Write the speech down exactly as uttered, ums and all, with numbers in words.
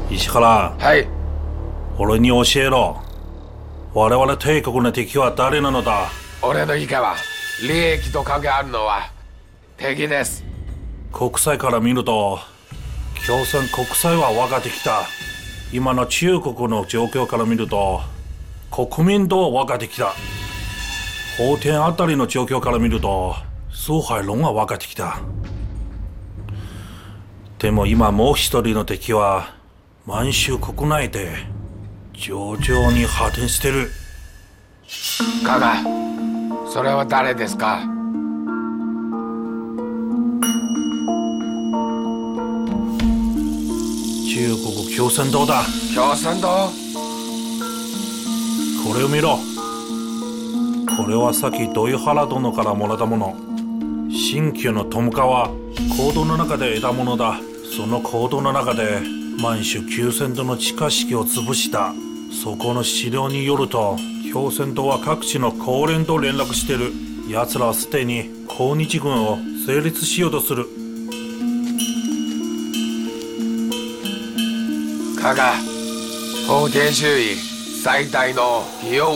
石原、 はい。 俺に教えろ。我々帝国の敵は誰なのだ。 俺の意見は、利益と関係あるのは敵です。 国際から見ると共産国際は分かってきた。今の中国の状況から見ると国民党は分かってきた。法典あたりの状況から見ると崇拝論は分かってきた。でも今もう一人の敵は満州国内で徐々に発展してる。 カガ、それは誰ですか？ 中国共産党だ。 共産党？ これを見ろ。これはさっき土井原殿からもらったもの。新旧のトムカは坑道の中で得たものだ。その坑道の中で満州旧船島の地下式を潰した。そこの資料によると共産党は各地の公連と連絡してる。奴らはすでに抗日軍を成立しようとする。 カガ、法典周囲最大の費用